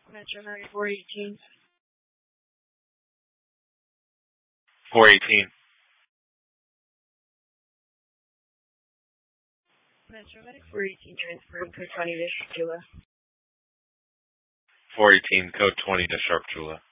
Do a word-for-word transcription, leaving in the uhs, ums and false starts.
Metro nine four eighteen. four eighteen. Metro Medic four eighteen, transferring code twenty to Sharptula. four eighteen, code twenty to Sharptula.